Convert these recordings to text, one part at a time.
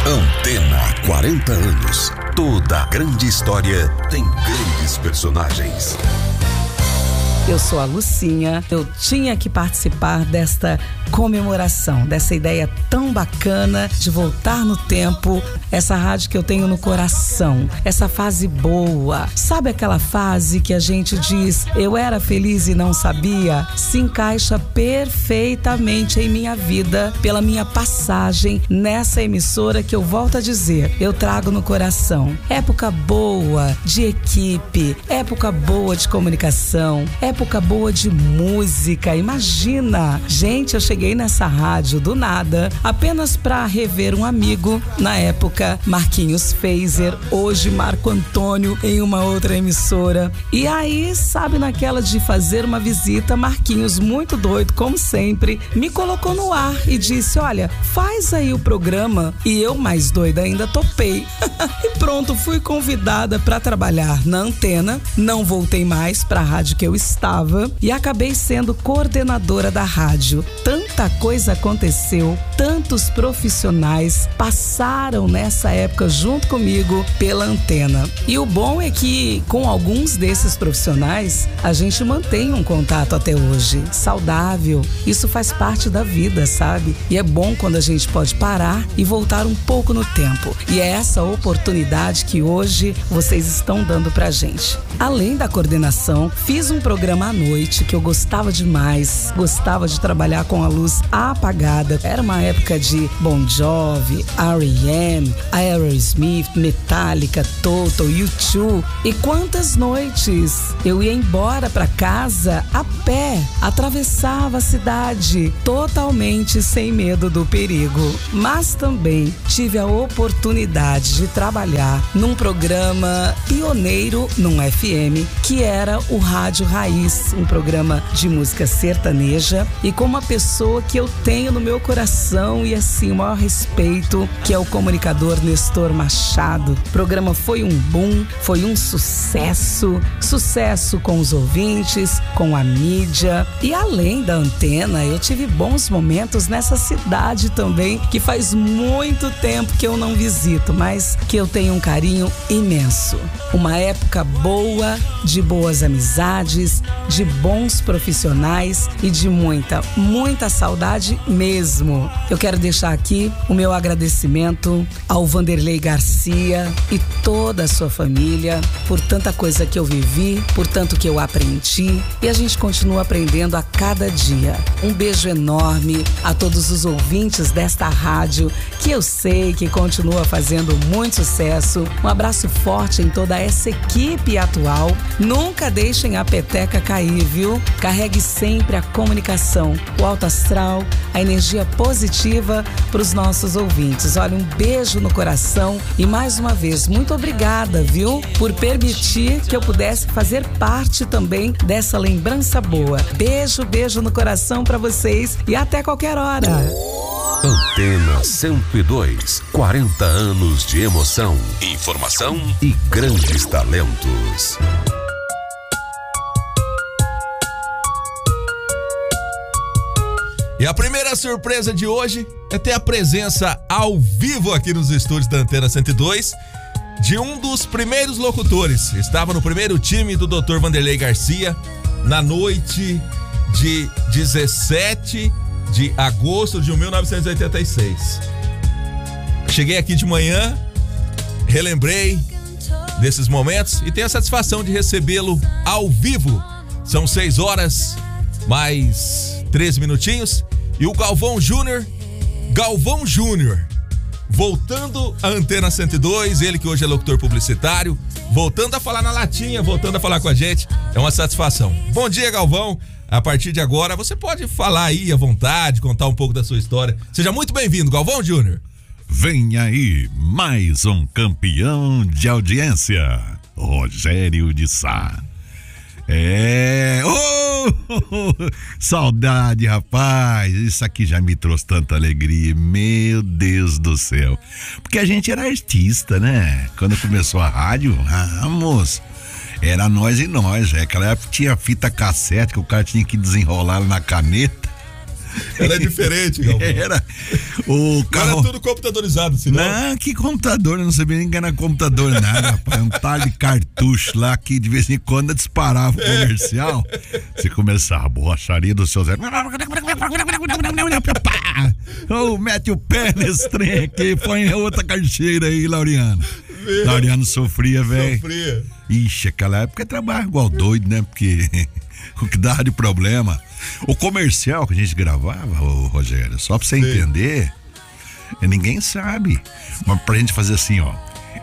Antena 40 anos. Toda grande história tem grandes personagens. Eu sou a Lucinha, eu tinha que participar desta comemoração, dessa ideia tão bacana de voltar no tempo, essa rádio que eu tenho no coração, essa fase boa. Sabe aquela fase que a gente diz, eu era feliz e não sabia? Se encaixa perfeitamente em minha vida, pela minha passagem nessa emissora que eu volto a dizer, eu trago no coração. Época boa de equipe, época boa de comunicação, época boa de música. Imagina, gente, eu cheguei nessa rádio do nada, apenas para rever um amigo, na época Marquinhos Feiser, hoje Marco Antônio em uma outra emissora. E aí, sabe, naquela de fazer uma visita, Marquinhos, muito doido, como sempre, me colocou no ar e disse, olha, faz aí o programa. E eu, mais doida ainda, topei. E pronto, fui convidada para trabalhar na Antena, não voltei mais para a rádio que eu estava e acabei sendo coordenadora da rádio. Tanta coisa aconteceu, tantos profissionais passaram nessa época junto comigo pela Antena. E o bom é que com alguns desses profissionais a gente mantém um contato até hoje, saudável. Isso faz parte da vida, sabe? E é bom quando a gente pode parar e voltar um pouco no tempo. E é essa oportunidade que hoje vocês estão dando pra gente. Além da coordenação, fiz um programa à noite que eu gostava demais, gostava de trabalhar com a luz apagada. Era uma época de Bon Jovi, R.E.M., Aerosmith, Metallica, Toto, U2. E quantas noites eu ia embora pra casa a pé, atravessava a cidade totalmente sem medo do perigo. Mas também tive a oportunidade de trabalhar num programa pioneiro num FM, que era o Rádio Raiz, um programa de música sertaneja, e com uma pessoa que eu tenho no meu coração e assim, o maior respeito, que é o comunicador Nestor Machado. O programa foi um boom, foi um sucesso com os ouvintes, com a mídia. E além da Antena, eu tive bons momentos nessa cidade também, que faz muito tempo que eu não visito, mas que eu tenho um carinho imenso. Uma época boa, de boas amizades, de bons profissionais e de muita saudade mesmo. Eu quero deixar aqui o meu agradecimento ao Vanderlei Garcia e toda a sua família por tanta coisa que eu vivi, por tanto que eu aprendi, e a gente continua aprendendo a cada dia. Um beijo enorme a todos os ouvintes desta rádio, que eu sei que continua fazendo muito sucesso. Um abraço forte em toda essa equipe atual. Nunca deixem a peteca cair, viu? Carregue sempre a comunicação, o alto astral, a energia positiva para os nossos ouvintes. Olha, um beijo no coração e mais uma vez, muito obrigada, viu? Por permitir que eu pudesse fazer parte também dessa lembrança boa. Beijo no coração para vocês e até qualquer hora. Antena 102, 40 anos de emoção, informação e grandes talentos. E a primeira surpresa de hoje é ter a presença ao vivo aqui nos estúdios da Antena 102 de um dos primeiros locutores. Estava no primeiro time do Dr. Vanderlei Garcia na noite de 17 de agosto de 1986. Cheguei aqui de manhã, relembrei desses momentos e tenho a satisfação de recebê-lo ao vivo. São 6 horas mais 13 minutinhos e o Galvão Júnior, voltando à Antena 102, ele que hoje é locutor publicitário, voltando a falar na latinha, voltando a falar com a gente, é uma satisfação. Bom dia, Galvão. A partir de agora, você pode falar aí à vontade, contar um pouco da sua história. Seja muito bem-vindo, Galvão Júnior. Vem aí mais um campeão de audiência, Rogério de Sá. Saudade, rapaz. Isso aqui já me trouxe tanta alegria. Meu Deus do céu. Porque a gente era artista, né? Quando começou a rádio, moço, era nós e nós. Aquela época tinha fita cassete que o cara tinha que desenrolar na caneta. Era diferente, Galvão. Era. O carro... Era tudo computadorizado, senão... Não, que computador, eu não sabia nem que era computador, nada, rapaz. Um tal de cartucho lá que de vez em quando disparava o comercial. Você começava a borracharia do seu Zé. Oh, mete o pé nesse trem aqui, põe outra caixeira aí, Laureano. Laureano sofria, velho. Sofria. Ixi, aquela época trabalhava igual doido, né? Porque o que dava de problema. O comercial que a gente gravava, ô Rogério, só pra você entender, ninguém sabe. Mas pra gente fazer assim, ó.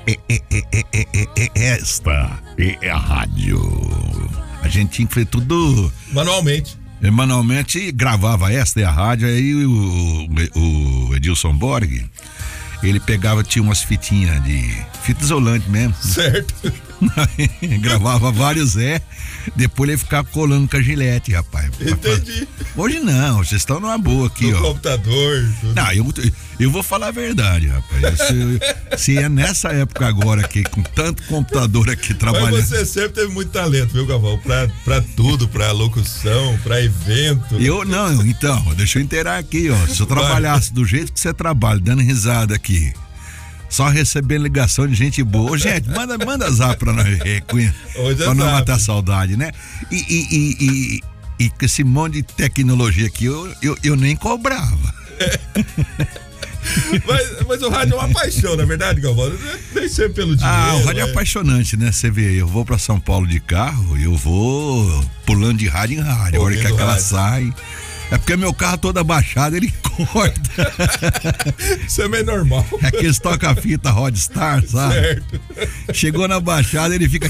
Esta é a rádio. A gente tinha que fazer tudo manualmente, gravava esta é a rádio. Aí o Edilson Borg, ele pegava, tinha umas fitinhas de fita isolante mesmo. Certo. Gravava vários depois ele ficava colando com a gilete, rapaz. Entendi. Hoje não, vocês estão numa boa aqui, no ó. Computador. Tudo. Não, eu vou falar a verdade, rapaz. Se é nessa época agora aqui, com tanto computador aqui trabalhando. Mas você sempre teve muito talento, viu, Galvão? Pra tudo, pra locução, pra evento. Então, deixa eu inteirar aqui, ó. Se eu trabalhasse do jeito que você trabalha, dando risada aqui, só recebendo ligação de gente boa. Ô, gente, manda zap pra nós pra não matar a saudade, né? E com esse monte de tecnologia aqui, eu nem cobrava. Mas o rádio é uma paixão, na verdade, Galvão? Nem sempre pelo dinheiro. O rádio é apaixonante, né? Você vê, eu vou pra São Paulo de carro, eu vou pulando de rádio em rádio. A hora que aquela sai... É porque meu carro todo abaixado, ele corta. Isso é meio normal. É aqueles toca-fita Rodstar, sabe? Certo. Chegou na baixada, ele fica...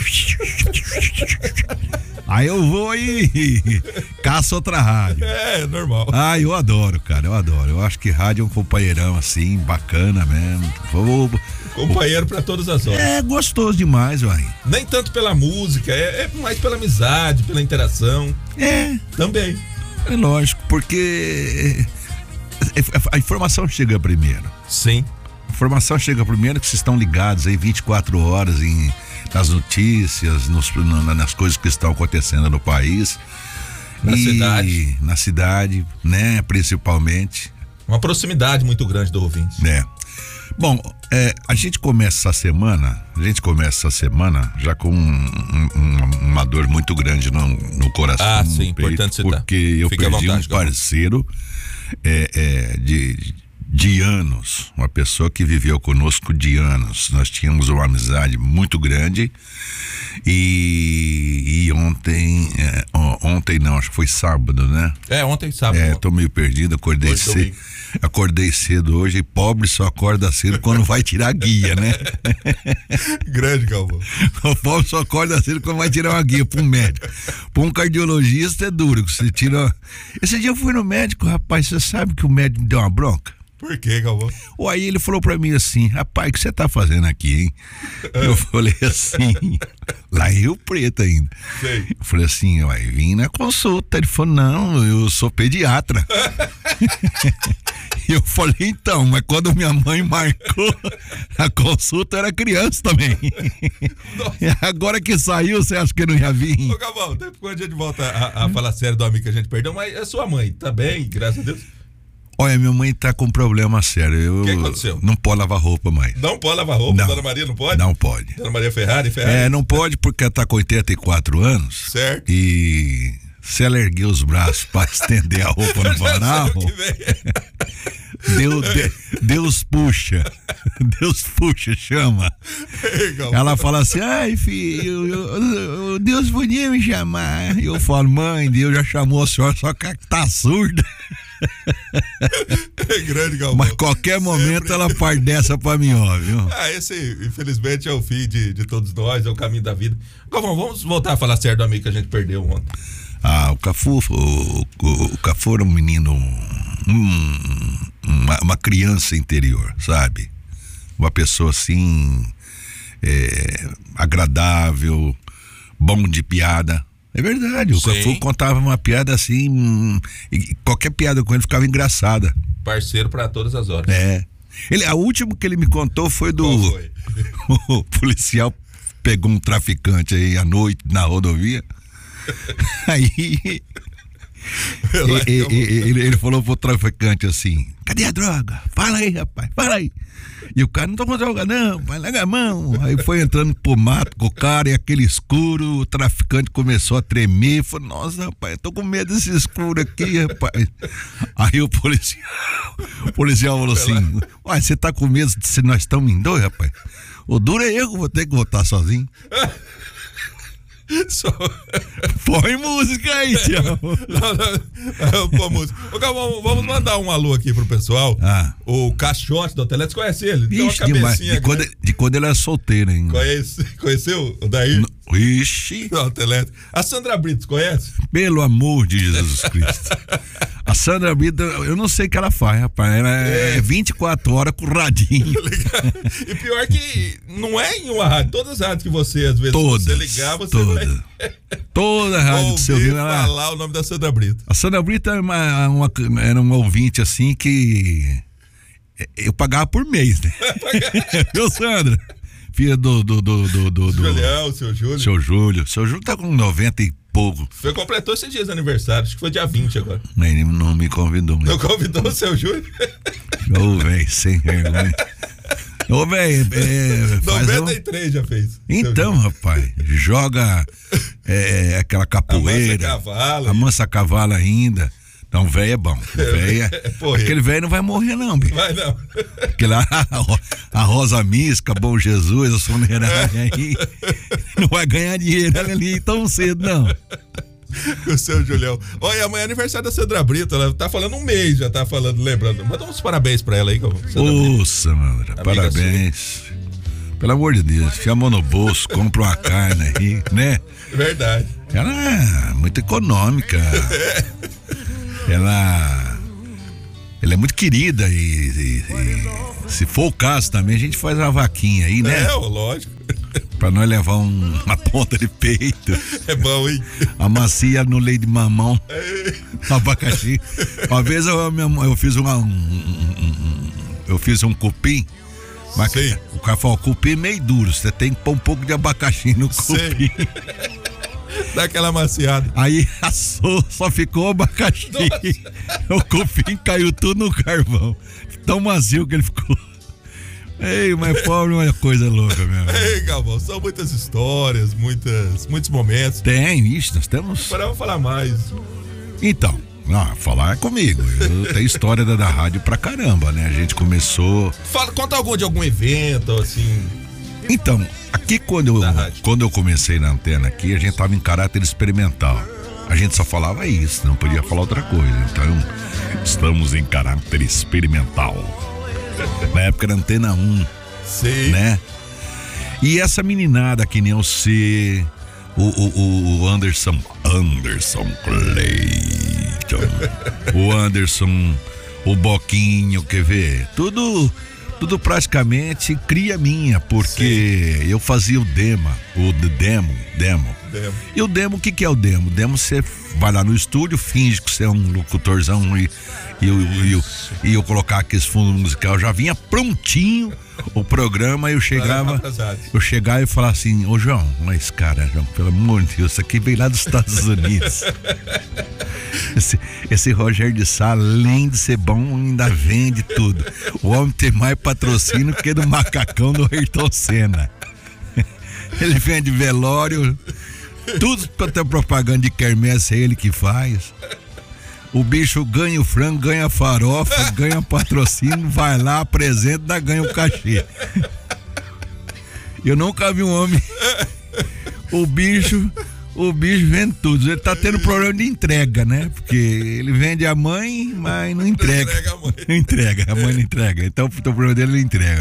Aí eu vou e caço outra rádio. É normal. Eu adoro, cara, eu adoro. Eu acho que rádio é um companheirão assim, bacana mesmo. Companheiro pra todas as horas. É gostoso demais, uai. Nem tanto pela música, é mais pela amizade, pela interação. Também. É lógico, porque a informação chega primeiro. Sim. A informação chega primeiro, que vocês estão ligados aí 24 horas nas notícias, nas coisas que estão acontecendo no país. Na cidade, né, principalmente. Uma proximidade muito grande do ouvinte. Bom, a gente começa essa semana já com uma dor muito grande no coração. Sim, peito, importante citar. Porque eu perdi um parceiro de anos, uma pessoa que viveu conosco de anos. Nós tínhamos uma amizade muito grande e ontem não, acho que foi sábado, né? Ontem sábado. Tô meio perdido, acordei cedo hoje, e pobre só acorda cedo quando vai tirar a guia, né? Grande, Galvão. O pobre só acorda cedo quando vai tirar uma guia pra um médico. Pra um cardiologista é duro, você tira... Esse dia eu fui no médico, rapaz, você sabe que o médico me deu uma bronca? Por quê, Galvão? Aí ele falou pra mim assim, rapaz, o que você tá fazendo aqui, hein? Eu falei assim, lá em Rio Preto ainda. Sei. Eu falei assim, vim na consulta. Ele falou, não, eu sou pediatra. E eu falei, então, mas quando minha mãe marcou a consulta, eu era criança também. Agora que saiu, você acha que eu não ia vir? Ô, Galvão, depois a gente volta a falar sério do amigo que a gente perdeu, mas é sua mãe, tá bem, graças a Deus? Olha, minha mãe tá com um problema sério. O que aconteceu? Não pode lavar roupa mais. Não pode lavar roupa? Não. Dona Maria não pode? Não pode. Dona Maria Ferrari? Não pode porque ela tá com 84 anos. Certo. E se ela erguer os braços pra estender a roupa no varal, Deus puxa. Deus puxa, chama. Ela fala assim, ai filho, Deus podia me chamar. Eu falo, mãe, Deus já chamou a senhora, só que tá surda. Grande, Galvão. Mas qualquer momento ela parte dessa pra mim, ó, viu? Esse infelizmente é o fim de todos nós, é o caminho da vida. Galvão, vamos voltar a falar sério do amigo que a gente perdeu ontem. O Cafu era um menino, uma criança interior, sabe? Uma pessoa assim, agradável, bom de piada. É verdade, o Cafu contava uma piada assim, e qualquer piada com ele ficava engraçada. Parceiro pra todas as horas. A última que ele me contou foi Qual foi? O policial pegou um traficante aí à noite na rodovia. Aí Ele falou pro traficante assim: cadê a droga? Fala aí, rapaz, fala aí. E o cara: não tô com droga não, vai larga a mão. Aí foi entrando pro mato com o cara, e aquele escuro, o traficante começou a tremer, falou: nossa, rapaz, eu tô com medo desse escuro aqui, rapaz. Aí o policial falou assim: uai, você tá com medo se nós estamos em dois, rapaz? O duro é eu que vou ter que voltar sozinho. Põe música aí, Tião. Põe música. Vamos mandar um alô aqui pro pessoal. O Caixote do Otelete, conhece ele? Ixi, tem uma cabecinha de quando ele era solteiro ainda. Conheceu o Daí? Ixi. Do Otelete. A Sandra Brito, conhece? Pelo amor de Jesus Cristo. A Sandra Brito, eu não sei o que ela faz, rapaz. Ela é 24 horas com o radinho. E pior que não é em uma rádio. Todas as rádios que você, às vezes, você ligar, você vai... Toda rádio que você ouviu, falar o nome da Sandra Brito. A Sandra Brito era uma ouvinte assim que eu pagava por mês, né? Viu, Sandra? Filha do Julião, seu Júlio. Seu Júlio tá com 90 e pouco. Você completou esses dias de aniversário, acho que foi dia 20 agora. Ele não me convidou. Não convidou o seu Júlio? Ô, velho, sem vergonha. Ô, velho, 93 já fez. Então, rapaz, joga aquela capoeira. Amansa cavalo ainda. Então, velho é bom. Aquele velho não vai morrer, não, bicho. Vai não. Porque lá, a Rosa Mística, Bom Jesus, a Soneragem aí, não vai ganhar dinheiro ali tão cedo, não. O seu Julião. Olha, amanhã é aniversário da Sandra Brito. Ela tá falando um mês, já tá falando, lembrando. Manda uns parabéns pra ela aí. Ô, Sandra, parabéns. Pelo amor de Deus, enfia a mão no bolso, compra uma carne aí, né? Verdade. Ela é muito econômica. Ela é muito querida e se for o caso também, a gente faz uma vaquinha aí, né? Lógico. Pra nós levar uma ponta de peito. É bom, hein? A macia no leite de mamão. Abacaxi. Uma vez eu fiz um cupim. Mas o cara falou: cupim é meio duro, você tem que pôr um pouco de abacaxi no cupim. Dá aquela maciada. Aí assou, só ficou abacaxi. O cupim caiu tudo no carvão. Tão macio que ele ficou. Ei, mas pobre é uma coisa louca, meu amigo. Ei, Galvão, são muitas histórias, muitos momentos. Isso, nós temos. Vamos falar mais. Então, falar é comigo. Eu tenho história da rádio pra caramba, né? A gente começou. Conta de algum evento, assim. Então, aqui quando eu comecei na antena aqui, a gente tava em caráter experimental. A gente só falava isso, não podia falar outra coisa. Então, estamos em caráter experimental. Na época era Antena 1. Sim. Né? E essa meninada que nem o Anderson Clayton, o Anderson, o Boquinho, quer ver? Tudo praticamente cria minha, porque eu fazia o demo. E o demo, o que é o demo? O demo, você vai lá no estúdio, finge que você é um locutorzão e eu colocar aquele fundo musical, já vinha prontinho o programa. Eu chegava e falava assim: ô João, mas cara, João, pelo amor de Deus, isso aqui veio lá dos Estados Unidos. Esse Rogério de Sá, além de ser bom, ainda vende tudo. O homem tem mais patrocínio que do macacão do Ayrton Senna. Ele vende velório, tudo pra ter propaganda de quermesse, é ele que faz. O bicho ganha o frango, ganha a farofa, ganha patrocínio, vai lá, apresenta, ganha o cachê. Eu nunca vi um homem. O bicho vende tudo. Ele tá tendo problema de entrega, né? Porque ele vende a mãe, mas não entrega. Não entrega, a mãe não entrega. Então o problema dele ele entrega.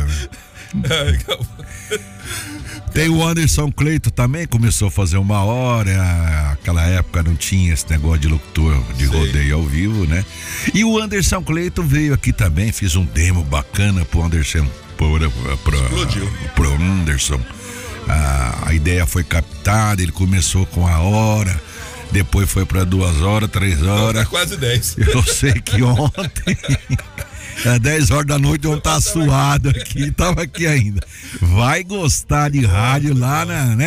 Tem o Anderson Clayton também, começou a fazer uma hora. Aquela época não tinha esse negócio de locutor de rodeio ao vivo, né? E o Anderson Clayton veio aqui também, fiz um demo bacana pro Anderson. Pro Anderson. A ideia foi captada, ele começou com a hora, depois foi para 2 horas, 3 horas. Tá quase 10. Eu sei que ontem era 10 horas da noite, ontem tá suado aqui, tava aqui ainda. Vai gostar de rádio lá né?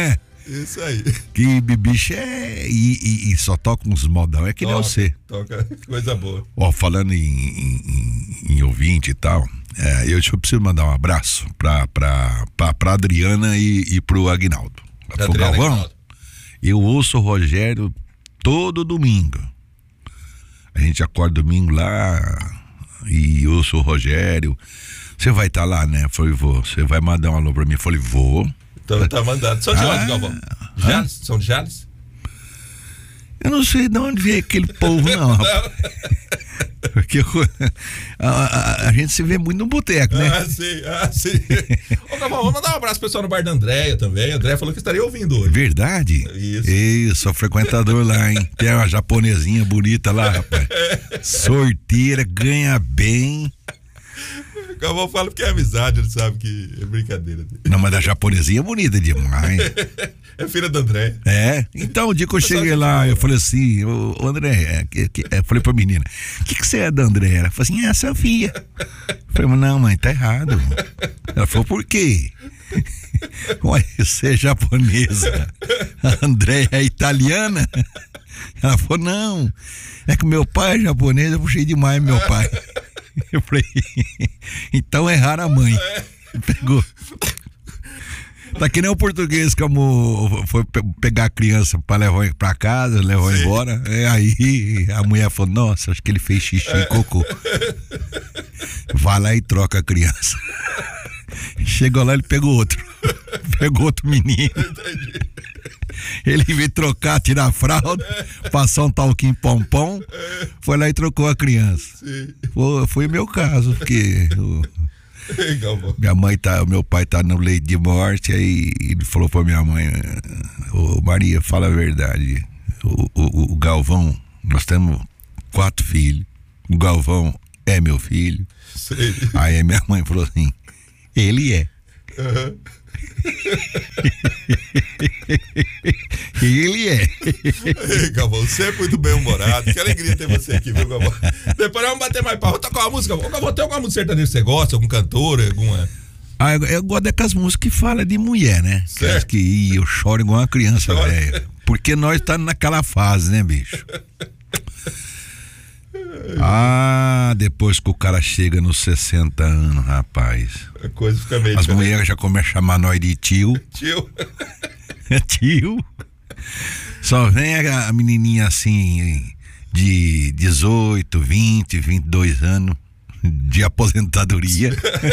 Isso aí. Que bicho e só toca uns modão, é que nem você. Toca coisa boa. Ó, falando em ouvinte e tal, eu preciso mandar um abraço pra Adriana e pro Aguinaldo. Pro Galvão, eu ouço o Rogério todo domingo. A gente acorda domingo lá e ouço o Rogério. Você vai estar lá, né? Eu falei, vou. Você vai mandar um alô pra mim? Eu falei, vou. Então tá mandado. São de onde, Galvão? Jales? São de Jales? Eu não sei de onde veio aquele povo, não. Porque a gente se vê muito no boteco, né? Sim. Ô, Galvão, vamos mandar um abraço pro pessoal no bar da Andréia também. A Andréia falou que estaria ouvindo hoje. Verdade? Isso. Eu sou frequentador lá, hein? Tem uma japonesinha bonita lá, rapaz. Sorteira, ganha bem. O Galvão fala porque é amizade, ele sabe que é brincadeira. Não, mas a japonesinha é bonita demais. É filha da André. Então o dia que eu cheguei lá, eu falei assim, ô André, eu falei pra menina, o que você é da André? Ela falou assim, Sofia. Eu falei, não, mãe, tá errado. Ela falou, por quê? Ué, você é japonesa, a André é italiana? Ela falou, não, é que meu pai é japonês, eu puxei demais meu pai. Eu falei, então erraram a mãe. Pegou. Tá que nem o português, como foi pegar a criança pra levar pra casa, levou embora. Aí a mulher falou, nossa, acho que ele fez xixi e cocô. Vai lá e troca a criança. Chegou lá, ele pegou outro menino. Entendi. Ele veio trocar, tirar a fralda, passar um talquinho pompom, foi lá e trocou a criança. Foi meu caso, porque meu pai tá no leito de morte, aí ele falou pra minha mãe, ô Maria, fala a verdade, o Galvão, nós temos 4 filhos, o Galvão é meu filho. Sei. Aí minha mãe falou assim, ele é. Ele é. Ei, Galvão, você é muito bem humorado. Que alegria ter você aqui, viu, Galvão? Depois vamos bater mais pau. Vou tocar uma música. Galvão, tem alguma música sertaneja que você gosta? Algum cantor? Alguma... Eu gosto daquelas músicas que falam de mulher, né? Certo. Que eu choro igual uma criança velha. Porque nós estamos naquela fase, né, bicho? Depois que o cara chega nos 60 anos, rapaz, a coisa fica meio as diferente. mulheres já começam a chamar nós de tio. Tio. Só vem a menininha assim de 18, 20, 22 anos de aposentadoria.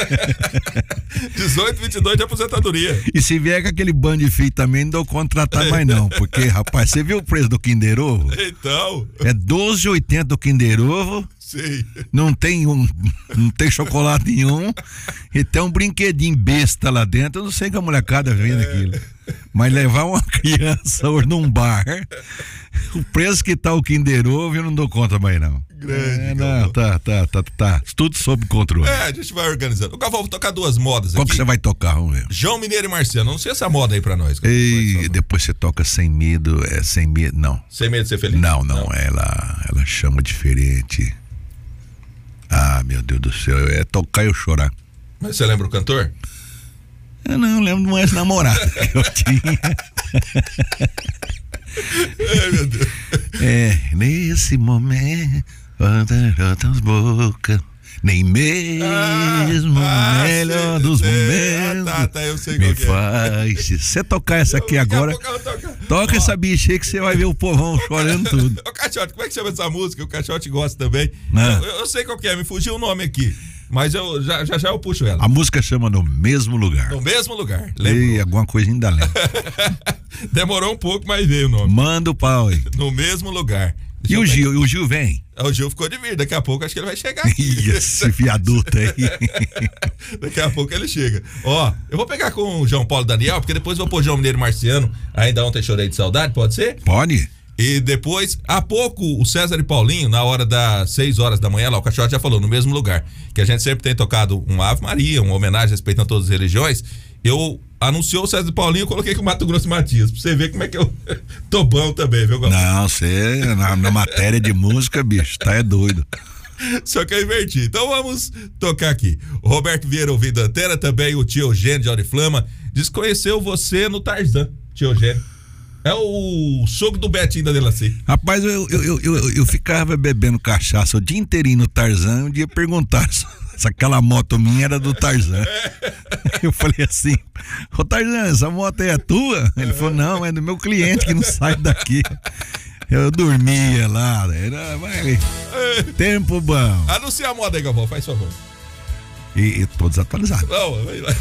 18, 22 de aposentadoria. E se vier com aquele bando de filho também, não dou contratar mais não. Porque, rapaz, você viu o preço do Kinder Ovo? Então. É R$12,80 do Kinder Ovo. Sim. Não tem chocolate nenhum. E tem um brinquedinho besta lá dentro. Eu não sei que a molecada vende aquilo. Mas levar uma criança hoje num bar, o preço que tá o Kinder Ovo, eu não dou conta mais não. Grande. Não, tá. Tudo sob controle. A gente vai organizando. O Galvão, vou tocar 2 modas aqui. Qual que você vai tocar, vamos ver? João Mineiro e Marciano. Não sei essa moda aí pra nós. E depois você toca Sem Medo, Sem Medo, não. Sem Medo de Ser Feliz? Não. Ela chama diferente. Meu Deus do céu, é tocar e eu chorar. Mas você lembra o cantor? Eu não lembro de uma ex-namorada que eu tinha. Meu Deus. Nesse momento, outras bocas, nem mesmo o melhor dos momentos eu sei me qual faz. Se você tocar essa aqui agora, toca essa bicha aí que você vai ver o povão chorando tudo. O Caixote, como é que chama essa música? O Caixote gosta também. Eu sei qual que é, me fugiu o nome aqui. Mas eu já eu puxo ela. A música chama No Mesmo Lugar. No Mesmo Lugar. E alguma coisa ainda lembra. Demorou um pouco, mas veio o nome. Manda o pau aí. No Mesmo Lugar. E o Gil vem? O Gil ficou de vir, daqui a pouco acho que ele vai chegar. Esse viaduto aí. Daqui a pouco ele chega. Eu vou pegar com o João Paulo Daniel, porque depois vou pôr João Mineiro e Marciano. Ainda ontem chorei de saudade, pode ser? Pode. E depois, há pouco, o César e Paulinho, na hora das 6 horas da manhã, lá o Caixote já falou, No Mesmo Lugar, que a gente sempre tem tocado um Ave Maria, uma homenagem respeitando todas as religiões. Eu anunciou o César e Paulinho, eu coloquei com o Mato Grosso e Matias, pra você ver como é que eu tô bom também, viu, Galvão? Não, você, na matéria de música, bicho, tá doido. Só que eu inverti. Então vamos tocar aqui. O Roberto Vieira ouvindo a Antena, também o tio Eugênio de Auriflama, diz que conheceu você no Tarzan, tio Eugênio. É o sogro do Betinho da Delacy. Rapaz, eu ficava bebendo cachaça o dia inteirinho no Tarzan. Um dia perguntaram se aquela moto minha era do Tarzan. Eu falei assim: ô Tarzan, essa moto aí é tua? Ele falou: não, é do meu cliente que não sai daqui. Eu dormia lá, tempo bom. Anuncia a moda aí, Galvão, faz favor. E tô desatualizado. Não, vai lá.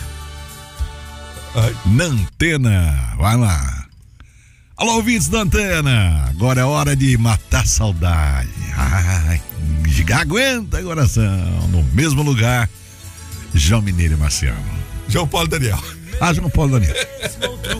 Na Antena, vai lá. Alô, ouvintes da Antena, agora é hora de matar a saudade. Ai, aguenta, coração. No mesmo lugar, João Mineiro e Marciano. João Paulo Daniel. João Paulo Daniel.